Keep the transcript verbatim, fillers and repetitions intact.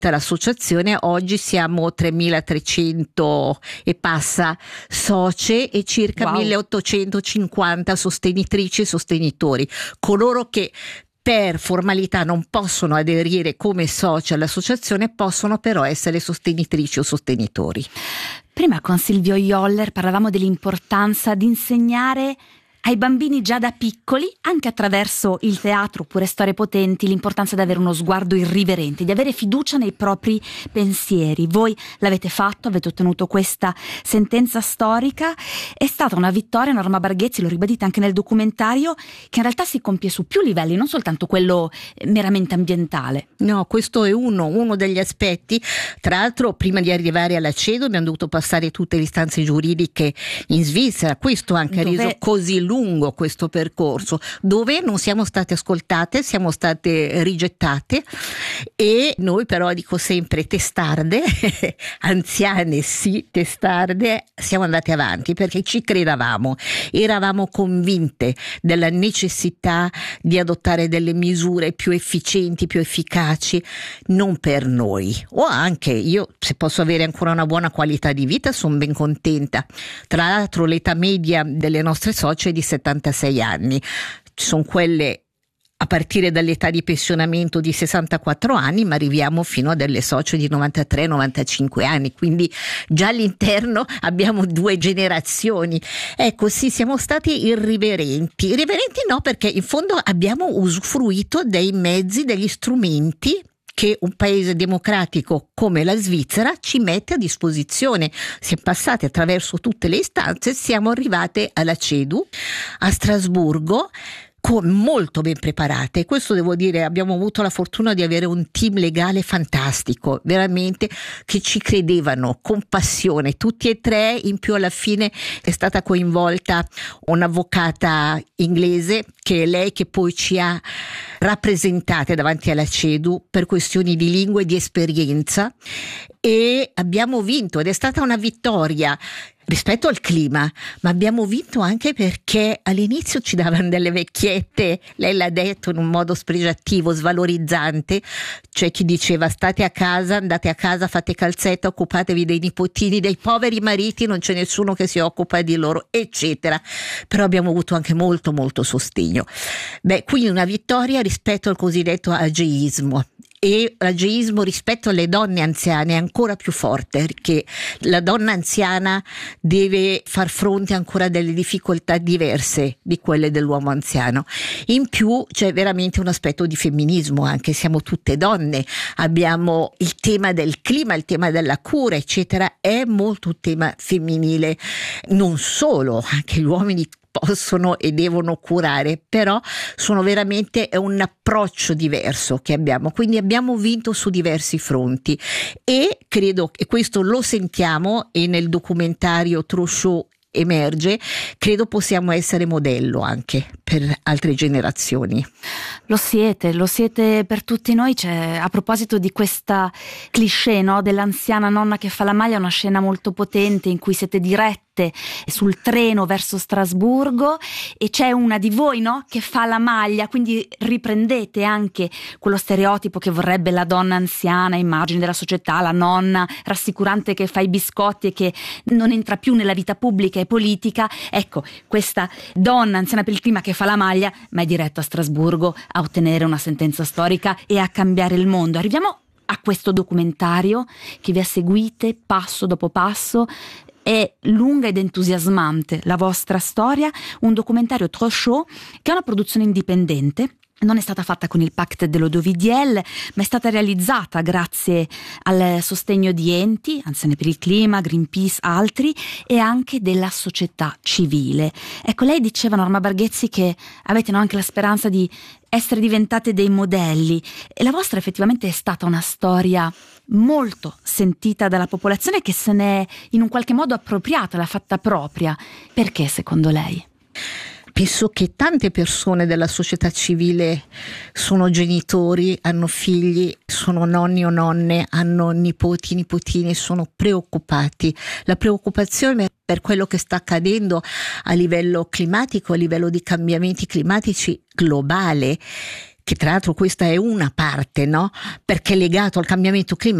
l'associazione. Oggi siamo tremilatrecento e passa socie e circa wow. milleottocentocinquanta sostenitrici e sostenitori, coloro che per formalità non possono aderire come soci all'associazione, possono però essere sostenitrici o sostenitori. Prima con Silvio Joller parlavamo dell'importanza di insegnare ai bambini già da piccoli, anche attraverso il teatro oppure storie potenti, l'importanza di avere uno sguardo irriverente, di avere fiducia nei propri pensieri. Voi l'avete fatto, avete ottenuto questa sentenza storica. È stata una vittoria, Norma Barghezzi, lo ribadite anche nel documentario, che in realtà si compie su più livelli, non soltanto quello meramente ambientale. No, questo è uno, uno degli aspetti. Tra l'altro, prima di arrivare alla CEDU abbiamo dovuto passare tutte le istanze giuridiche in Svizzera. Questo anche ha Dove... reso così lungo questo percorso, dove non siamo state ascoltate, siamo state rigettate, e noi però, dico sempre, testarde, anziane sì, testarde, siamo andate avanti perché ci credevamo, eravamo convinte della necessità di adottare delle misure più efficienti, più efficaci, non per noi, o anche io, se posso avere ancora una buona qualità di vita, sono ben contenta. Tra l'altro l'età media delle nostre socie è di settantasei anni, ci sono quelle a partire dall'età di pensionamento di sessantaquattro anni, ma arriviamo fino a delle socie di novantatré novantacinque anni, quindi già all'interno abbiamo due generazioni. Ecco, sì, siamo stati irriverenti, irriverenti no, perché in fondo abbiamo usufruito dei mezzi, degli strumenti che un paese democratico come la Svizzera ci mette a disposizione. Siamo passati attraverso tutte le istanze, siamo arrivate alla CEDU a Strasburgo con molto ben preparate. Questo devo dire, abbiamo avuto la fortuna di avere un team legale fantastico, veramente, che ci credevano con passione, tutti e tre. In più alla fine è stata coinvolta un'avvocata inglese, che è lei che poi ci ha rappresentate davanti alla CEDU per questioni di lingua e di esperienza, e abbiamo vinto, ed è stata una vittoria rispetto al clima, ma abbiamo vinto anche perché all'inizio ci davano delle vecchiette, lei l'ha detto in un modo spregiativo, svalorizzante, c'è chi diceva state a casa, andate a casa, fate calzetta, occupatevi dei nipotini, dei poveri mariti, non c'è nessuno che si occupa di loro, eccetera. Però abbiamo avuto anche molto molto sostegno. Beh, quindi una vittoria rispetto al cosiddetto ageismo. E l'ageismo rispetto alle donne anziane è ancora più forte, perché la donna anziana deve far fronte ancora a delle difficoltà diverse di quelle dell'uomo anziano. In più c'è veramente un aspetto di femminismo, anche siamo tutte donne, abbiamo il tema del clima, il tema della cura, eccetera, è molto un tema femminile. Non solo, anche gli uomini possono e devono curare, però sono veramente è un approccio diverso che abbiamo, quindi abbiamo vinto su diversi fronti, e credo che questo lo sentiamo, e nel documentario True Show emerge, credo possiamo essere modello anche per altre generazioni. Lo siete, lo siete per tutti noi. C'è, a proposito di questa cliché, no, dell'anziana nonna che fa la maglia, una scena molto potente in cui siete dirette sul treno verso Strasburgo e c'è una di voi, no, che fa la maglia, quindi riprendete anche quello stereotipo che vorrebbe la donna anziana, immagine della società, la nonna rassicurante che fa i biscotti e che non entra più nella vita pubblica e politica. Ecco, questa donna anziana per il clima che fa la maglia, ma è diretta a Strasburgo a ottenere una sentenza storica e a cambiare il mondo. Arriviamo a questo documentario che vi ha seguite passo dopo passo. È lunga ed entusiasmante la vostra storia, un documentario True Show che è una produzione indipendente. Non è stata fatta con il Pacte dell'Odovidiel, ma è stata realizzata grazie al sostegno di enti, Anziane per il Clima, Greenpeace, altri, e anche della società civile. Ecco, lei diceva, Norma Barghezzi, che avete, no, anche la speranza di essere diventate dei modelli, e la vostra effettivamente è stata una storia molto sentita dalla popolazione, che se ne è in un qualche modo appropriata, l'ha fatta propria. Perché, secondo lei? Penso che tante persone della società civile sono genitori, hanno figli, sono nonni o nonne, hanno nipoti, nipotini, sono preoccupati. La preoccupazione per quello che sta accadendo a livello climatico, a livello di cambiamenti climatici globale, che tra l'altro questa è una parte, no? Perché è legato al cambiamento climatico,